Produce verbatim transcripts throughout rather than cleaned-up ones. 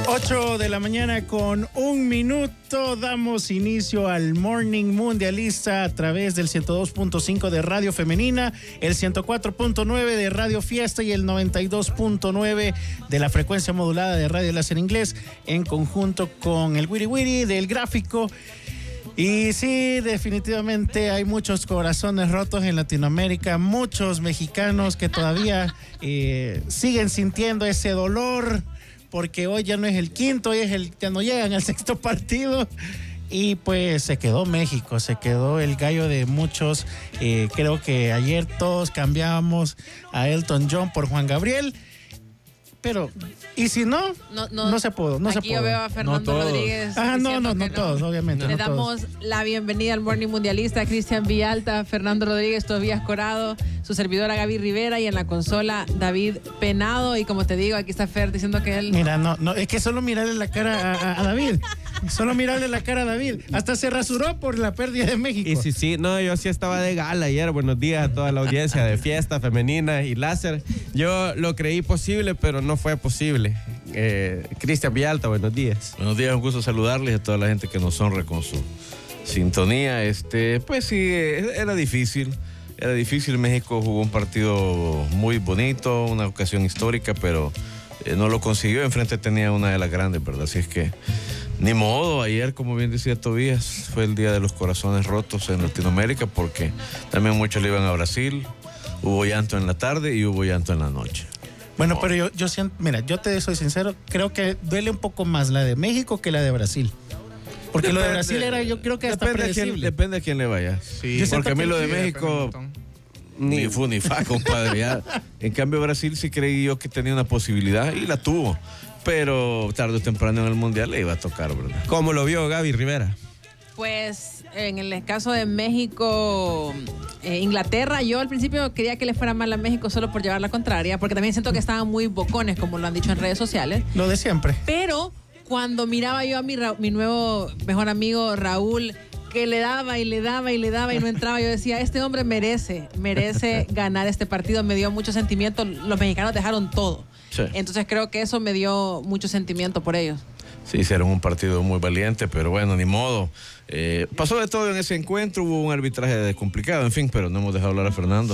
ocho de la mañana con un minuto, damos inicio al Morning Mundialista a través del ciento dos punto cinco de Radio Femenina, el ciento cuatro punto nueve de Radio Fiesta y el noventa y dos punto nueve de la frecuencia modulada de Radio Láser Inglés, en conjunto con el Wiri Wiri del gráfico. Y sí, definitivamente hay muchos corazones rotos en Latinoamérica, muchos mexicanos que todavía eh, siguen sintiendo ese dolor, porque hoy ya no es el quinto, hoy es el, ya no llegan al sexto partido. Y pues se quedó México, se quedó el gallo de muchos. Eh, creo que ayer todos cambiábamos a Elton John por Juan Gabriel. Pero, ¿y si no? No, no, no se pudo, no se pudo. Aquí yo veo a Fernando no Rodríguez. Ajá, no, no, no, no todos, obviamente. Le no damos todos. la bienvenida al Morning Mundialista, Cristian Villalta, Fernando Rodríguez, Tobías Corado, su servidora Gaby Rivera y en la consola David Penado. Y como te digo, aquí está Fer diciendo que él... Mira, no, no, es que solo mirarle la cara a, a, a David. Solo mirarle la cara a David. Hasta se rasuró por la pérdida de México. Y sí, sí, no, yo sí estaba de gala ayer. Buenos días a toda la audiencia de Fiesta Femenina y Láser. Yo lo creí posible, pero no fue posible. Eh, Cristian Villalta, buenos días. Buenos días, un gusto saludarles a toda la gente que nos honra con su sintonía. Este, pues sí, era difícil. Era difícil. México jugó un partido muy bonito, una ocasión histórica, pero eh, no lo consiguió. Enfrente tenía una de las grandes, ¿verdad? Así es que ni modo. Ayer, como bien decía Tobías, fue el día de los corazones rotos en Latinoamérica, porque también muchos le iban a Brasil. Hubo llanto en la tarde y hubo llanto en la noche. Bueno, pero yo, yo siento, mira, yo te soy sincero, creo que duele un poco más la de México que la de Brasil. Porque depende, lo de Brasil era, yo creo que hasta depende predecible. A quién, depende a quién le vaya. Sí, porque a mí lo de México ni fu ni fa, compadre. Ya. En cambio, Brasil sí creí yo que tenía una posibilidad y la tuvo. Pero tarde o temprano en el Mundial le iba a tocar, ¿verdad? ¿Cómo lo vio Gaby Rivera? Pues en el caso de México, eh, Inglaterra, yo al principio quería que le fuera mal a México solo por llevar la contraria, porque también siento que estaban muy bocones, como lo han dicho en redes sociales. Lo de siempre. Pero cuando miraba yo a mi, mi nuevo mejor amigo Raúl, que le daba y le daba y le daba y no entraba, yo decía, este hombre merece, merece ganar este partido. Me dio mucho sentimiento, los mexicanos dejaron todo. Sí. Entonces creo que eso me dio mucho sentimiento por ellos. Sí, hicieron un partido muy valiente, pero bueno, ni modo. Eh, pasó de todo en ese encuentro, hubo un arbitraje complicado, en fin, pero no hemos dejado hablar a Fernando.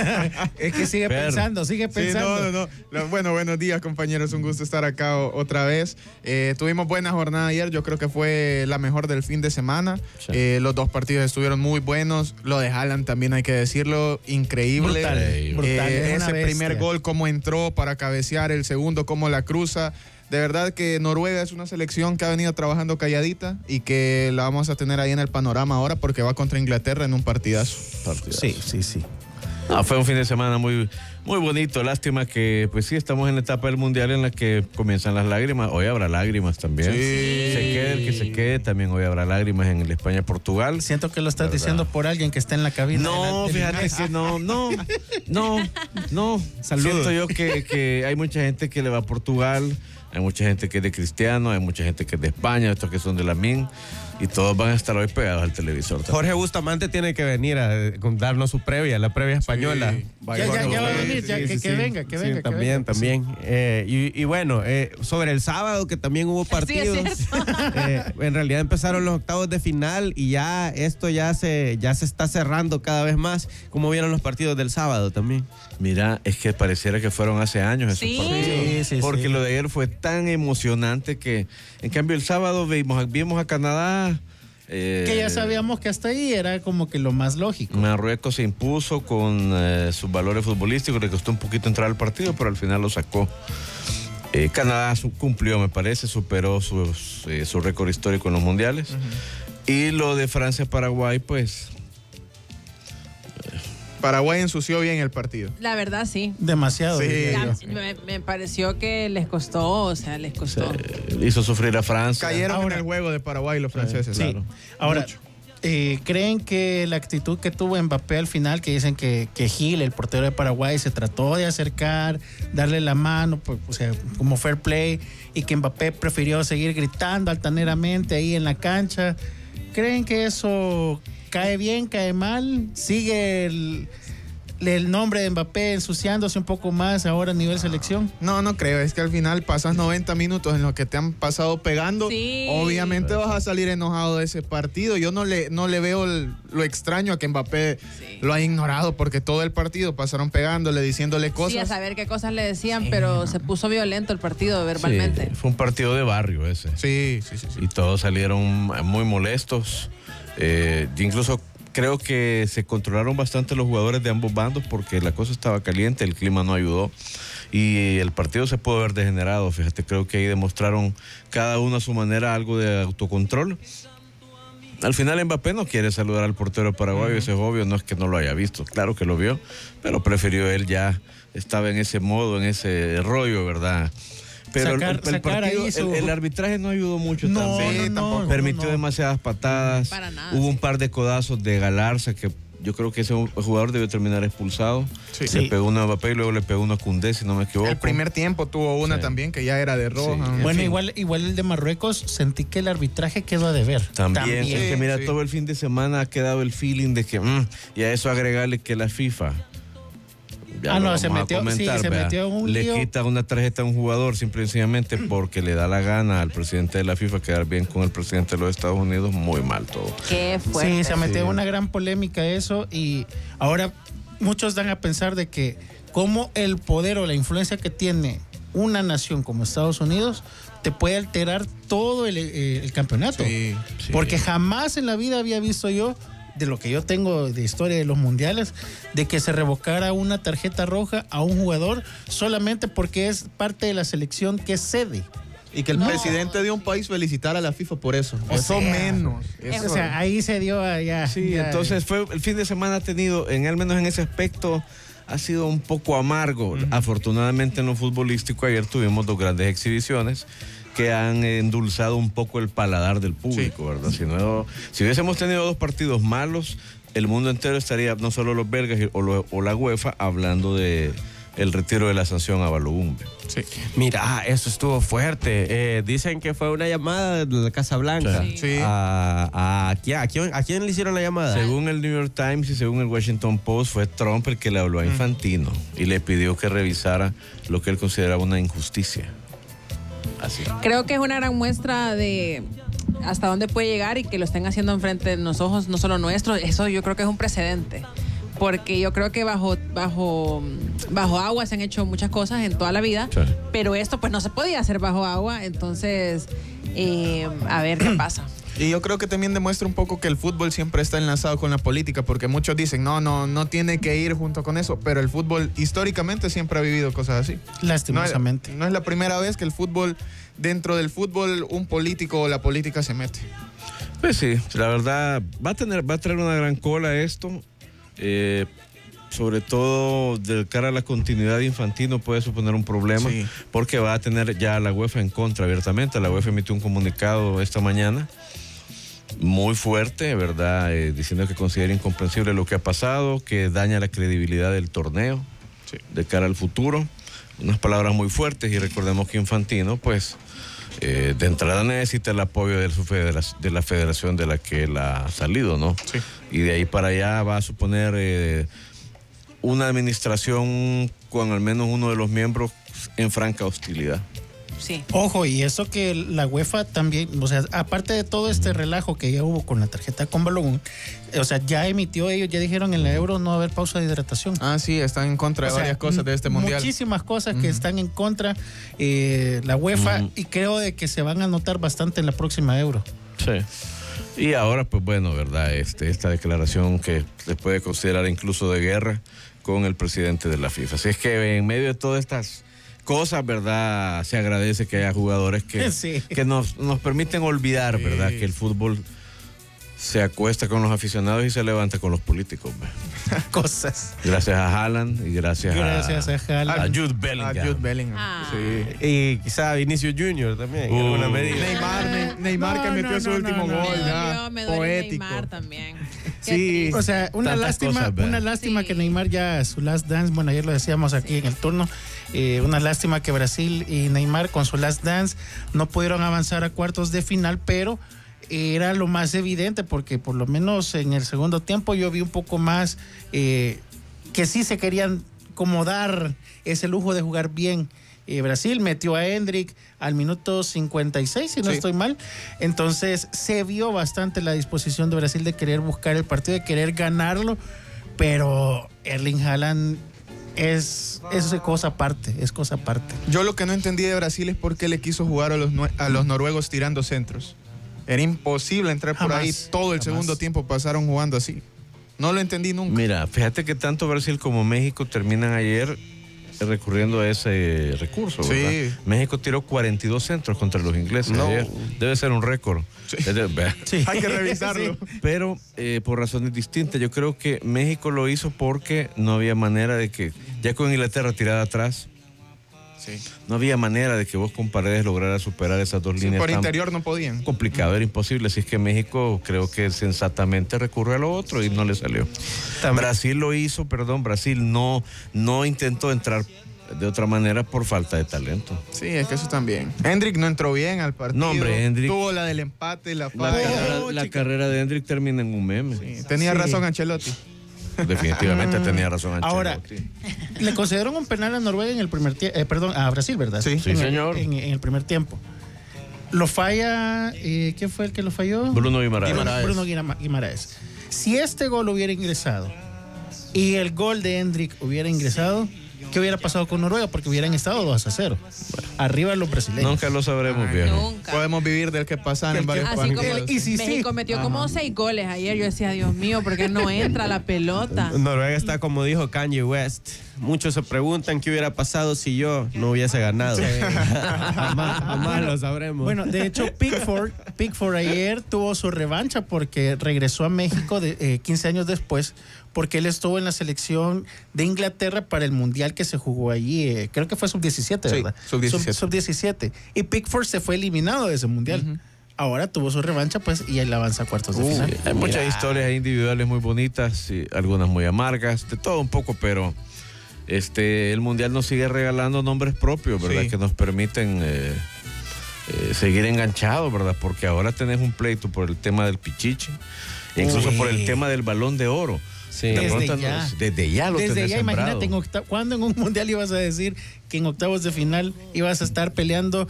Es que sigue pero, pensando, sigue pensando. Sí, no, no, no. Bueno, buenos días, compañeros, un gusto estar acá otra vez. Eh, tuvimos buena jornada ayer, yo creo que fue la mejor del fin de semana. Sí. Eh, los dos partidos estuvieron muy buenos. Lo de Haaland también hay que decirlo, increíble. Brutal, eh, brutal, eh, ese primer gol, cómo entró para cabecear, el segundo, cómo la cruza. De verdad que Noruega es una selección que ha venido trabajando calladita y que la vamos a tener ahí en el panorama ahora porque va contra Inglaterra en un partidazo. partidazo. Sí, sí, sí. No, fue un fin de semana muy, muy bonito. Lástima que, pues sí, estamos en la etapa del Mundial en la que comienzan las lágrimas. Hoy habrá lágrimas también. Sí. Se quede el que se quede. También hoy habrá lágrimas en el España-Portugal. Siento que lo estás ¿verdad? Diciendo por alguien que está en la cabina. No, de la, de fíjate que no, no, no, no. Saludos. Siento yo que, que hay mucha gente que le va a Portugal. Hay mucha gente que es de Cristiano, hay mucha gente que es de España, otros que son de la M I N, y todos van a estar hoy pegados al televisor también. Jorge Bustamante tiene que venir a darnos su previa, la previa española. Sí. Ya, ya, ya va a venir, ya, sí, que, sí, que venga, que sí, venga. También, que venga, también. Sí. Eh, y, y bueno, eh, sobre el sábado, que también hubo partidos. Sí, eh, en realidad empezaron los octavos de final y ya esto ya se, ya se está cerrando cada vez más. ¿Cómo vieron los partidos del sábado también? Mira, es que pareciera que fueron hace años esos sí. partidos. Sí, sí, porque sí. lo de ayer fue tan emocionante que, en cambio, el sábado vimos, vimos a Canadá. Eh, que ya sabíamos que hasta ahí era como que lo más lógico. Marruecos se impuso con eh, sus valores futbolísticos, le costó un poquito entrar al partido, pero al final lo sacó. Eh, Canadá cumplió, me parece, superó sus, eh, su récord histórico en los mundiales. Uh-huh. Y lo de Francia-Paraguay, pues... Paraguay ensució bien el partido. La verdad, sí. Demasiado. Sí. Me, me pareció que les costó, o sea, les costó. Se hizo sufrir a Francia. Cayeron Ahora, en el juego de Paraguay los franceses. Sí. Claro. Ahora, eh, ¿creen que la actitud que tuvo Mbappé al final, que dicen que, que Gil, el portero de Paraguay, se trató de acercar, darle la mano, pues, o sea, como fair play, y que Mbappé prefirió seguir gritando altaneramente ahí en la cancha? ¿Creen que eso cae bien, cae mal? ¿Sigue el, el nombre de Mbappé ensuciándose un poco más ahora a nivel selección? No, no creo. Es que al final pasas noventa minutos en los que te han pasado pegando. Sí. Obviamente vas a salir enojado de ese partido. Yo no le, no le veo el- lo extraño a que Mbappé Sí. lo ha ignorado porque todo el partido pasaron pegándole, diciéndole cosas. Sí, a saber qué cosas le decían, pero se puso violento el partido verbalmente. Sí, fue un partido de barrio ese. Sí, sí, sí, sí. Y todos salieron muy molestos. Eh, incluso creo que se controlaron bastante los jugadores de ambos bandos porque la cosa estaba caliente, el clima no ayudó y el partido se pudo haber degenerado. Fíjate, creo que ahí demostraron cada uno a su manera algo de autocontrol. Al final Mbappé no quiere saludar al portero paraguayo, eso es obvio, no es que no lo haya visto, claro que lo vio, pero prefirió él ya, estaba en ese modo, en ese rollo, ¿verdad? Pero el- Sacar- el, el sacar partido, ahí su- el, el arbitraje no ayudó mucho No, también. no, no, Permitió no, no. demasiadas patadas. Para nada, Hubo sí. un par de codazos de Galarza que yo creo que ese jugador debió terminar expulsado. Sí. Le Sí. pegó uno a Mbappé y luego le pegó uno a Koundé, si no me equivoco. El primer tiempo tuvo una Sí. también que ya era de roja. Sí. En Bueno, fin. igual, igual el de Marruecos, sentí que el arbitraje quedó a deber. También, es que mira, sí. todo el fin de semana ha quedado el feeling de que, mm, y a eso agregarle que la FIFA. ya Ah, lo no, se vamos a metió- sí, comentar, se vea, metió en un le lío. quita una tarjeta a un jugador simple y sencillamente porque le da la gana al presidente de la FIFA quedar bien con el presidente de los Estados Unidos, muy mal todo. Qué fuerte. Sí, se metió Sí. en una gran polémica eso y ahora muchos dan a pensar de que cómo el poder o la influencia que tiene una nación como Estados Unidos te puede alterar todo el, eh, el campeonato. Sí. Sí. Porque jamás en la vida había visto yo, de lo que yo tengo de historia de los mundiales, de que se revocara una tarjeta roja a un jugador solamente porque es parte de la selección que es sede. Y que el No. presidente de un país felicitara a la FIFA por eso. O eso sea, menos. es- Eso- O sea, ahí se dio allá. Sí, ya- entonces fue el fin de semana ha tenido, en al menos en ese aspecto, ha sido un poco amargo. Afortunadamente en lo futbolístico ayer tuvimos dos grandes exhibiciones que han endulzado un poco el paladar del público, ¿verdad? Si no, si hubiésemos tenido dos partidos malos, el mundo entero estaría, no solo los belgas y- o, lo- o la UEFA, hablando de el retiro de la sanción a Baloumbe. Sí. Mira, eso estuvo fuerte. Eh, dicen que fue una llamada de la Casa Blanca. Sí. Sí. A, a, ¿a quién, a quién- a quién le hicieron la llamada? Según el New York Times y según el Washington Post, fue Trump el que le habló a Infantino y le pidió que revisara lo que él consideraba una injusticia. Así. Creo que es una gran muestra de hasta dónde puede llegar y que lo estén haciendo enfrente de los ojos, no solo nuestros. Eso yo creo que es un precedente. Porque yo creo que bajo, bajo, bajo agua se han hecho muchas cosas en toda la vida, Sí. pero esto pues no se podía hacer bajo agua, entonces eh, a ver qué pasa. Y yo creo que también demuestra un poco que el fútbol siempre está enlazado con la política, porque muchos dicen, no, no, no tiene que ir junto con eso, pero el fútbol históricamente siempre ha vivido cosas así. No es, Lastimosamente. no es la primera vez que el fútbol, dentro del fútbol, un político o la política se mete. Pues sí, la verdad va a tener, va a traer una gran cola esto. Eh, sobre todo de cara a la continuidad de Infantino puede suponer un problema, Sí. porque va a tener ya a la UEFA en contra abiertamente. La UEFA emitió un comunicado esta mañana muy fuerte, ¿verdad? Eh, diciendo que considera incomprensible lo que ha pasado, que daña la credibilidad del torneo Sí. de cara al futuro. Unas palabras muy fuertes, y recordemos que Infantino, pues, eh, de entrada necesita el apoyo de, su federa- de la federación de la que él ha salido, ¿no? Sí. Y de ahí para allá va a suponer eh, una administración con al menos uno de los miembros en franca hostilidad. Sí. Ojo, y eso que la UEFA también, o sea, aparte de todo este relajo que ya hubo con la tarjeta con balón, o sea, ya emitió ellos, ya dijeron en la Euro no va a haber pausa de hidratación. Ah, sí, están en contra de O sea, varias cosas de este mundial. Muchísimas cosas que están en contra eh, la UEFA, Ujú. y creo de que se van a notar bastante en la próxima Euro. Sí. Y ahora, pues bueno, ¿verdad? Este, esta declaración que se puede considerar incluso de guerra con el presidente de la FIFA. Así es que en medio de todas estas cosas, ¿verdad? Se agradece que haya jugadores que, Sí. que nos, nos permiten olvidar, Sí. ¿verdad? Que el fútbol se acuesta con los aficionados y se levanta con los políticos. ¿ve? Cosas. Gracias a Haaland y gracias, Gracias a a, Haaland. Jude Ah, Bellingham. Jude Bellingham. Ah. Sí. Y quizá Vinicius Junior también, en Uh. alguna medida. Neymar, Ne- Neymar No, que no, metió su no, último no, no. gol, Me ya. dolió, me dolió Poético. Neymar también. Qué Sí. triste. O sea, una Tantas lástima, cosas, ¿verdad? una lástima Sí. que Neymar ya su last dance, bueno, ayer lo decíamos aquí en el turno, eh, una lástima que Brasil y Neymar con su last dance no pudieron avanzar a cuartos de final, pero era lo más evidente porque por lo menos en el segundo tiempo yo vi un poco más eh, que sí se querían como dar ese lujo de jugar bien. Eh, Brasil metió a Endrick al minuto cincuenta y seis, si no Sí. estoy mal. Entonces se vio bastante la disposición de Brasil de querer buscar el partido, de querer ganarlo, pero Erling Haaland es, es cosa aparte, es cosa aparte. Yo lo que no entendí de Brasil es por qué le quiso jugar a los, nue- a los noruegos tirando centros. Era imposible entrar por Jamás, ahí. Todo el jamás. segundo tiempo pasaron jugando así. No lo entendí nunca. Mira, fíjate que tanto Brasil como México terminan ayer recurriendo a ese recurso, Sí. ¿verdad? México tiró cuarenta y dos centros contra los ingleses No. ayer. Debe ser un récord. Es de- vea. Sí. Hay que revisarlo. Sí. Pero eh, por razones distintas. Yo creo que México lo hizo porque no había manera de que, ya con Inglaterra tirada atrás, Sí. no había manera de que vos con Paredes lograras superar esas dos Sí, líneas. por tan interior no podían. complicado, era imposible. Así es que México creo que sensatamente recurrió a lo otro y no le salió. Brasil lo hizo, perdón, Brasil no, no intentó entrar de otra manera por falta de talento. Sí, es que eso también. Hendrick no entró bien al partido. No, hombre, Hendrick- Tuvo la del empate, la La, falla. carrera, Oh, la chica. carrera de Hendrick termina en un meme. Sí, tenía Sí. razón Ancelotti. Definitivamente tenía razón Ancelotti. Ahora, le concedieron un penal a Noruega en el primer tiempo, eh, perdón, a Brasil, ¿verdad? Sí. Sí, En el- señor. En, en el primer tiempo. Lo falla, eh, ¿quién fue el que lo falló? Bruno Guimaraes. Bruno, Bruno Guima- Guimaraes. Si este gol hubiera ingresado y el gol de Hendrick hubiera ingresado, ¿qué hubiera pasado con Noruega? Porque hubieran estado dos a cero. Arriba los brasileños. Nunca lo sabremos, Ay, viejo. Nunca. Podemos vivir del que pasan en Del que- varios Así como partidos. Y sí, sí. México metió como seis goles ayer. Yo decía, Dios mío, ¿por qué no entra la pelota? Noruega está como dijo Kanye West. Muchos se preguntan qué hubiera pasado si yo no hubiese ganado. jamás, jamás lo sabremos. Bueno, de hecho, Pickford, Pickford ayer tuvo su revancha porque regresó a México de, eh, quince años después, porque él estuvo en la selección de Inglaterra para el Mundial que se jugó allí, eh, creo que fue sub diecisiete, Sí, ¿verdad? sub diecisiete. sub diecisiete. Y Pickford se fue eliminado de ese Mundial. Ahora tuvo su revancha, pues, y él avanza a cuartos de final. Sí, hay muchas historias individuales muy bonitas, y algunas muy amargas, de todo un poco, pero este el Mundial nos sigue regalando nombres propios, ¿verdad? Sí. Que nos permiten eh, eh, seguir enganchados, ¿verdad? Porque ahora tenés un pleito por el tema del Pichichi, e incluso Uy. por el tema del Balón de Oro. Sí. De Desde pronto ya. nos- desde ya lo Desde tenés ya, sembrado. imagínate, en octa- ¿cuándo en un mundial ibas a decir que en octavos de final ibas a estar peleando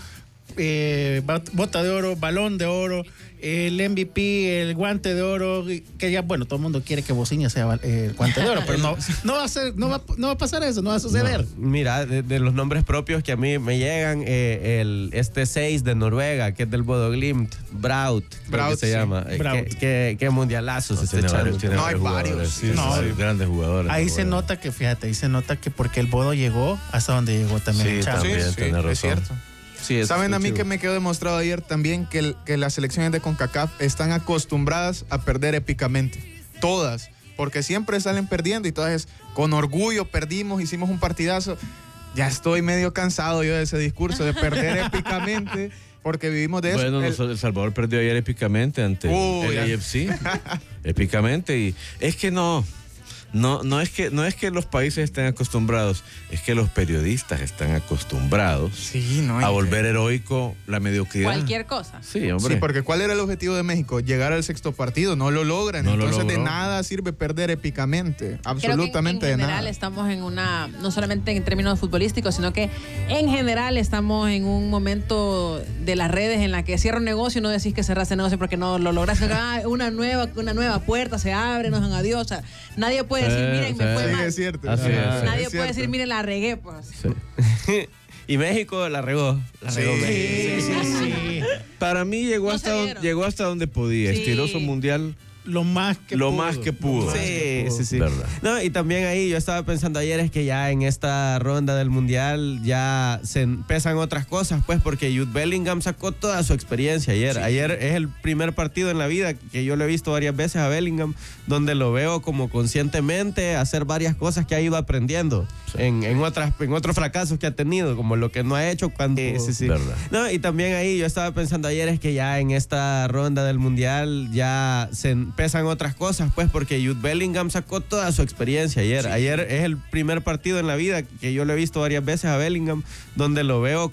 eh, bat- bota de oro, balón de oro, el M V P, el guante de oro? y Que ya, bueno, todo el mundo quiere que Bociña sea eh, el guante de oro, pero no, no, va a ser, no, va, no va a pasar eso, no va a suceder. Mira, de, de los nombres propios que a mí me llegan, eh, el, este seis de Noruega, que es del Bodo Glimt, Braut, creo Braut, que se sí. llama. Eh, Braut. qué, qué, qué mundialazos No, está tiene echando. varios, tiene No, hay varios varios. jugadores, sí, No, sí, grandes jugadores. Ahí se Noruega. nota que, fíjate, ahí se nota que porque el Bodo llegó hasta donde llegó también. Sí, el Chavo. también. Sí, sí, tenés razón. es cierto. Sí, eso ¿Saben está a mí chido. que me quedó demostrado ayer también que, el- que las selecciones de CONCACAF están acostumbradas a perder épicamente? Todas. Porque siempre salen perdiendo y todas es, con orgullo perdimos, hicimos un partidazo. Ya estoy medio cansado yo de ese discurso de perder épicamente porque vivimos de eso. Bueno, El- nosotros- El Salvador perdió ayer épicamente ante Uy, el ya. A F C. Épicamente. Y es que no, no, no es que, no es que los países estén acostumbrados, es que los periodistas están acostumbrados Sí, no hay a que- volver heroico la mediocridad. Cualquier cosa. Sí, hombre. Sí, porque ¿cuál era el objetivo de México? Llegar al sexto partido, no lo logran. No lo Entonces de logró. nada sirve perder épicamente, Creo que absolutamente en, en de general nada. estamos en una, no solamente en términos futbolísticos, sino que en general estamos en un momento de las redes en la que cierra un negocio y no decís que cerraste el negocio porque no lo lograste. Ah, una nueva, una nueva puerta se abre, nos dan adiós. O sea, nadie puede decir, Sí, miren, me sí. fue Sí, mal. es cierto. Así Ajá, es. es Nadie puede cierto. decir, miren, la regué, pues. Sí. Y México la regó. La regó Sí. México. Sí, sí, sí. Para mí llegó No hasta se donde, dieron. llegó hasta donde podía. Sí. Estiró su mundial Lo más que lo pudo. más que pudo. Lo más Sí, que pudo. sí, sí. Verdad. No, y también ahí yo estaba pensando ayer es que ya en esta ronda del mundial ya se pesan otras cosas, pues, porque Jude Bellingham sacó toda su experiencia ayer. Ayer es el primer partido en la vida que yo lo he visto varias veces a Bellingham, donde lo veo como conscientemente hacer varias cosas que ha ido aprendiendo en, en otras en otros fracasos que ha tenido, como lo que no ha hecho cuando. Sí, sí, sí. Verdad. No, y también ahí yo estaba pensando ayer es que ya en esta ronda del mundial ya se pesan otras cosas, pues, porque Jude Bellingham sacó toda su experiencia ayer. Ayer es el primer partido en la vida que yo lo he visto varias veces a Bellingham, donde lo veo